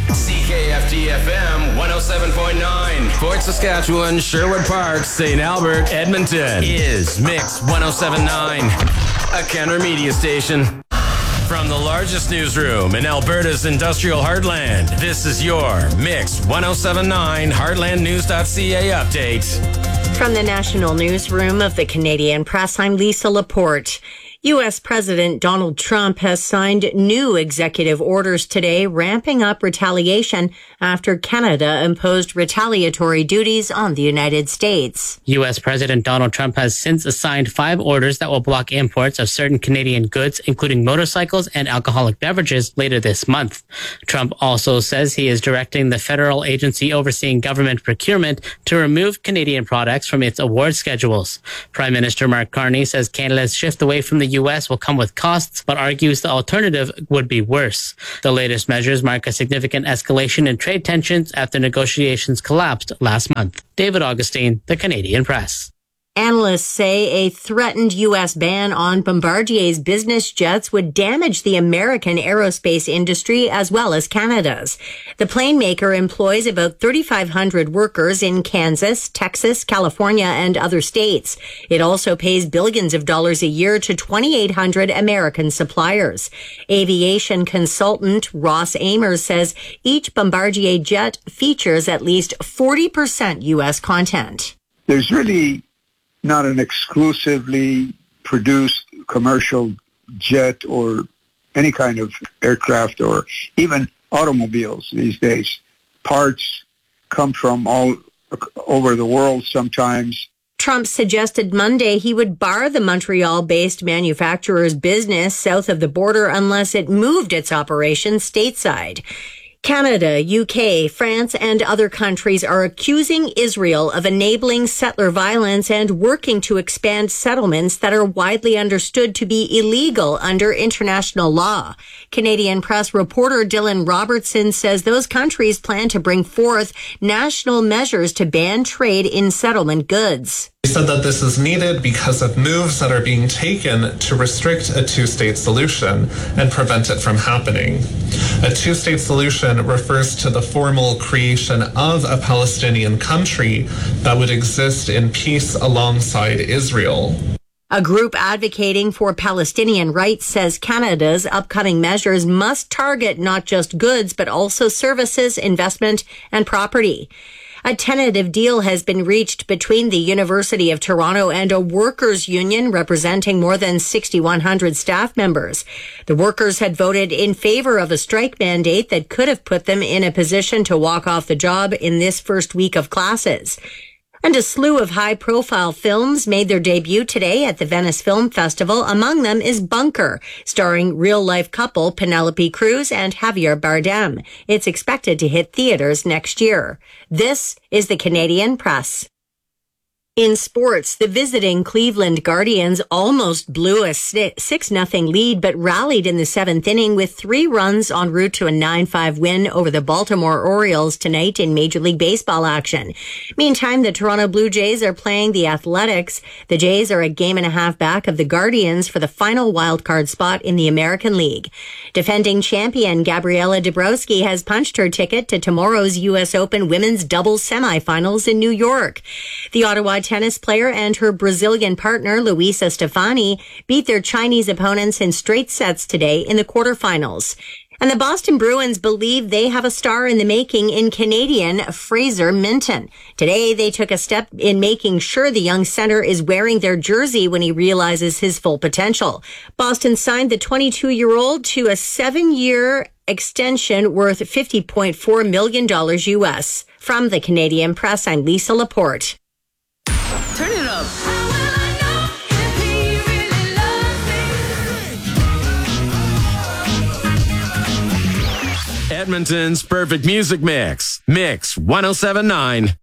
CKFD-FM 107.9. Fort Saskatchewan, Sherwood Park, St. Albert, Edmonton is Mix 107.9, a Kenner media station. From the largest newsroom in Alberta's industrial heartland, this is your Mix 107.9 HeartlandNews.ca update. From the national newsroom of the Canadian Press, I'm Lisa Laporte. U.S. President Donald Trump has signed new executive orders today, ramping up retaliation after Canada imposed retaliatory duties on the United States. U.S. President Donald Trump has since signed 5 orders that will block imports of certain Canadian goods, including motorcycles and alcoholic beverages, later this month. Trump also says he is directing the federal agency overseeing government procurement to remove Canadian products from its award schedules. Prime Minister Mark Carney says Canada's shift away from the U.S. will come with costs, but argues the alternative would be worse. The latest measures mark a significant escalation in trade tensions after negotiations collapsed last month. David Augustine, The Canadian Press. Analysts say a threatened U.S. ban on Bombardier's business jets would damage the American aerospace industry as well as Canada's. The plane maker employs about 3,500 workers in Kansas, Texas, California, and other states. It also pays billions of dollars a year to 2,800 American suppliers. Aviation consultant Ross Amers says each Bombardier jet features at least 40% U.S. content. There's really not an exclusively produced commercial jet or any kind of aircraft or even automobiles these days. Parts come from all over the world sometimes. Trump suggested Monday he would bar the Montreal-based manufacturer's business south of the border unless it moved its operations stateside. Canada, UK, France, and other countries are accusing Israel of enabling settler violence and working to expand settlements that are widely understood to be illegal under international law. Canadian Press reporter Dylan Robertson says those countries plan to bring forth national measures to ban trade in settlement goods. He said that this is needed because of moves that are being taken to restrict a two-state solution and prevent it from happening. A two-state solution refers to the formal creation of a Palestinian country that would exist in peace alongside Israel. A group advocating for Palestinian rights says Canada's upcoming measures must target not just goods, but also services, investment, and property. A tentative deal has been reached between the University of Toronto and a workers' union representing more than 6,100 staff members. The workers had voted in favor of a strike mandate that could have put them in a position to walk off the job in this first week of classes. And a slew of high-profile films made their debut today at the Venice Film Festival. Among them is Bunker, starring real-life couple Penelope Cruz and Javier Bardem. It's expected to hit theaters next year. This is the Canadian Press. In sports, the visiting Cleveland Guardians almost blew a 6-0 lead, but rallied in the 7th inning with 3 runs en route to a 9-5 win over the Baltimore Orioles tonight in Major League Baseball action. Meantime, the Toronto Blue Jays are playing the Athletics. The Jays are a game and a half back of the Guardians for the final wildcard spot in the American League. Defending champion Gabriela Dabrowski has punched her ticket to tomorrow's U.S. Open women's doubles semifinals in New York. The Ottawa tennis player and her Brazilian partner, Luisa Stefani, beat their Chinese opponents in straight sets today in the quarterfinals. And the Boston Bruins believe they have a star in the making in Canadian Fraser Minton. Today, they took a step in making sure the young center is wearing their jersey when he realizes his full potential. Boston signed the 22-year-old to a 7-year extension worth $50.4 million U.S. From the Canadian Press, I'm Lisa Laporte. Turn it up. Edmonton's perfect music mix. Mix 107.9.